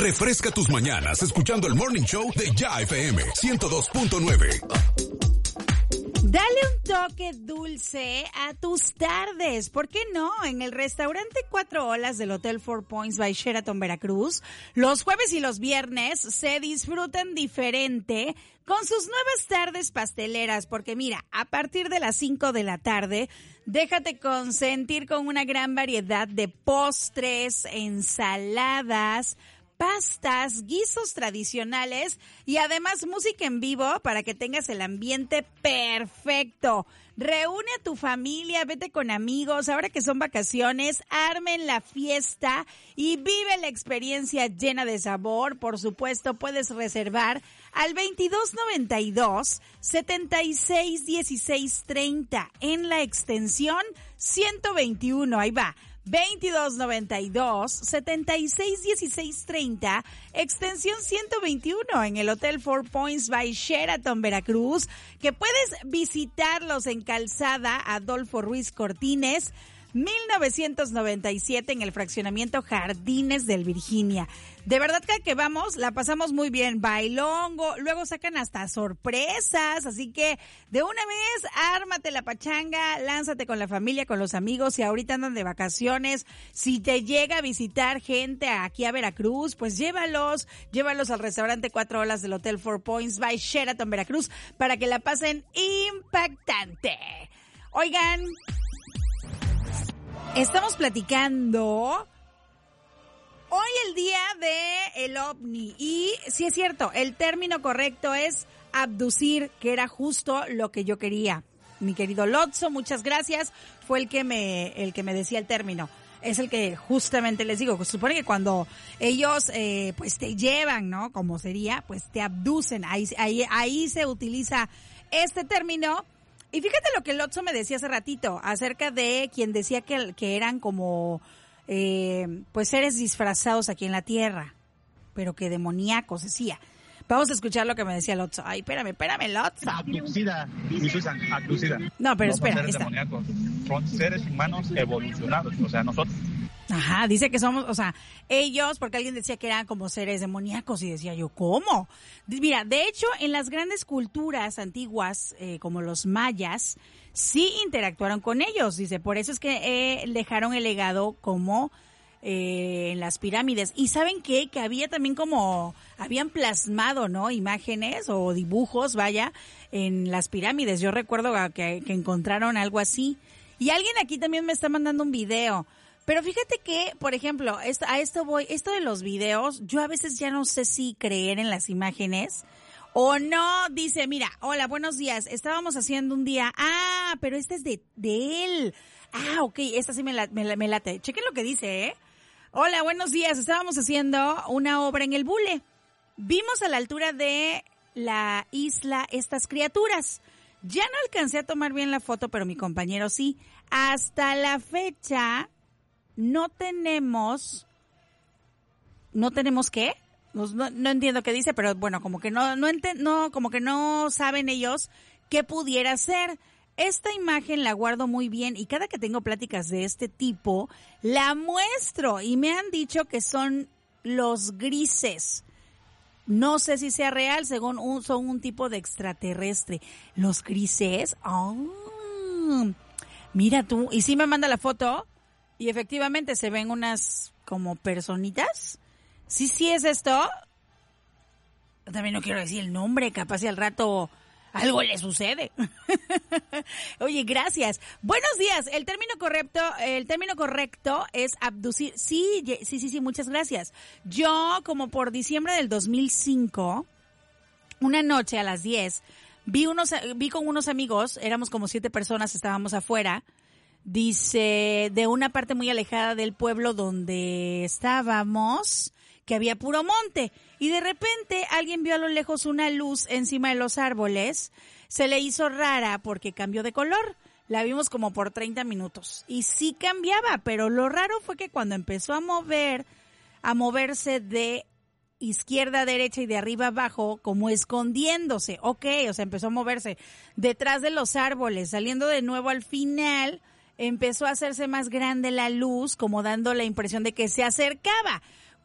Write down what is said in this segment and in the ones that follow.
Refresca tus mañanas escuchando el Morning Show de Ya FM 102.9. Dale un toque dulce a tus tardes, ¿por qué no? En el restaurante 4 Olas del Hotel Four Points by Sheraton Veracruz, los jueves y los viernes se disfrutan diferente con sus nuevas tardes pasteleras, porque mira, a partir de las 5 de la tarde, déjate consentir con una gran variedad de postres, ensaladas, pastas, guisos tradicionales y además música en vivo para que tengas el ambiente perfecto. Reúne a tu familia, vete con amigos, ahora que son vacaciones, armen la fiesta y vive la experiencia llena de sabor. Por supuesto, puedes reservar al 2292-761630 en la extensión 121. Ahí va. 2292-761630, extensión 121 en el Hotel Four Points by Sheraton Veracruz, que puedes visitarlos en Calzada Adolfo Ruiz Cortines, 1997 en el fraccionamiento Jardines del Virginia. De verdad que vamos, la pasamos muy bien, bailongo, luego sacan hasta sorpresas, así que de una vez ármate la pachanga, lánzate con la familia, con los amigos, si ahorita andan de vacaciones, si te llega a visitar gente aquí a Veracruz, pues llévalos al restaurante 4 Olas del Hotel Four Points by Sheraton Veracruz para que la pasen impactante. Oigan, estamos platicando hoy el día de el OVNI y sí es cierto, el término correcto es abducir, que era justo lo que yo quería. Mi querido Lotso, muchas gracias, fue el que me decía el término. Es el que justamente les digo, pues supone que cuando ellos pues te llevan, ¿no? Como sería, pues te abducen. Ahí se utiliza este término. Y fíjate lo que Lotso me decía hace ratito acerca de quien decía que eran como pues seres disfrazados aquí en la tierra, pero que demoníacos decía. Vamos a escuchar lo que me decía Lotso. Ay, espérame, Lotso. Abducida, mi Susan, abducida. No, pero no espera. Son seres demoníacos, son seres humanos evolucionados, o sea, nosotros. Ajá, dice que somos, o sea, ellos, porque alguien decía que eran como seres demoníacos y decía yo, ¿cómo? Mira, de hecho, en las grandes culturas antiguas, como los mayas, sí interactuaron con ellos, dice, por eso es que dejaron el legado como en las pirámides. Y ¿saben qué? Que había también como, habían plasmado, ¿no? Imágenes o dibujos, vaya, en las pirámides. Yo recuerdo que encontraron algo así. Y alguien aquí también me está mandando un video. Pero fíjate que, por ejemplo, esto de los videos, yo a veces ya no sé si creer en las imágenes o no. Dice, mira, hola, buenos días, estábamos haciendo un día, pero este es de él. Ok, esta sí me late. Chequen lo que dice, Hola, buenos días, estábamos haciendo una obra en el Bule. Vimos a la altura de la isla estas criaturas. Ya no alcancé a tomar bien la foto, pero mi compañero sí. Hasta la fecha no tenemos ¿qué? No entiendo qué dice, pero bueno, como que como que no saben ellos qué pudiera ser. Esta imagen la guardo muy bien y cada que tengo pláticas de este tipo la muestro y me han dicho que son los grises. No sé si sea real, según son un tipo de extraterrestre. Los grises, mira tú, y sí me manda la foto. Y efectivamente se ven unas como personitas. Sí es esto. También no quiero decir el nombre, capaz si al rato algo le sucede. Oye, gracias. Buenos días. El término correcto es abducir. Sí, muchas gracias. Yo, como por diciembre del 2005, una noche a las 10, vi con unos amigos, éramos como 7 personas, estábamos afuera. Dice, de una parte muy alejada del pueblo donde estábamos, que había puro monte. Y de repente alguien vio a lo lejos una luz encima de los árboles. Se le hizo rara porque cambió de color. La vimos como por 30 minutos. Y sí cambiaba, pero lo raro fue que cuando empezó a moverse de izquierda a derecha y de arriba a abajo, como escondiéndose. O sea, empezó a moverse detrás de los árboles, saliendo de nuevo al final. Empezó a hacerse más grande la luz, como dando la impresión de que se acercaba.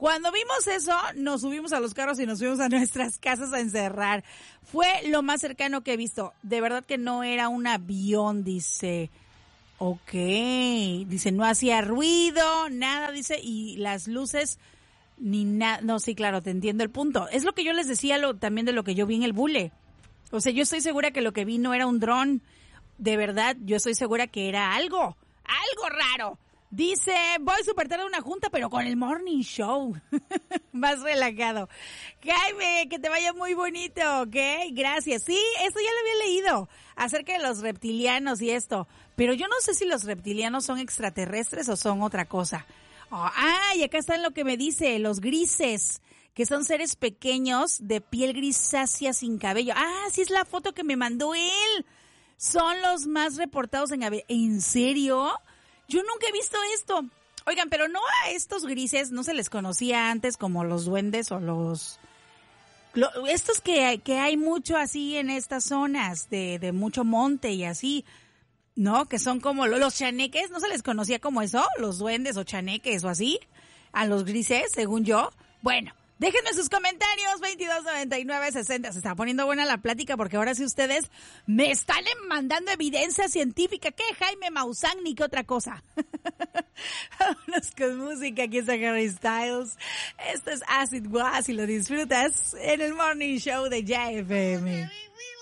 Cuando vimos eso, nos subimos a los carros y nos fuimos a nuestras casas a encerrar. Fue lo más cercano que he visto. De verdad que no era un avión, dice. Ok, dice, no hacía ruido, nada, dice, y las luces ni nada. No, sí, claro, te entiendo el punto. Es lo que yo les decía también de lo que yo vi en el Bule. O sea, yo estoy segura que lo que vi no era un dron. De verdad, yo estoy segura que era algo raro. Dice, voy súper tarde a una junta, pero con el morning show. Más relajado. Jaime, que te vaya muy bonito, ¿ok? Gracias. Sí, eso ya lo había leído, acerca de los reptilianos y esto. Pero yo no sé si los reptilianos son extraterrestres o son otra cosa. Y acá está lo que me dice, los grises, que son seres pequeños de piel grisácea sin cabello. Sí es la foto que me mandó él. Son los más reportados ¿En serio? Yo nunca he visto esto. Oigan, pero no a estos grises no se les conocía antes como los duendes o estos que hay mucho así en estas zonas de mucho monte y así, ¿no? Que son como los chaneques, ¿no se les conocía como eso? Los duendes o chaneques o así, a los grises, según yo. Bueno, déjenme sus comentarios, 2299-60. Se está poniendo buena la plática porque ahora sí ustedes me están mandando evidencia científica. ¿Qué Jaime Maussan ni qué otra cosa? Vámonos con música. Aquí está Harry Styles. Esto es Acid Was y lo disfrutas en el Morning Show de JFM.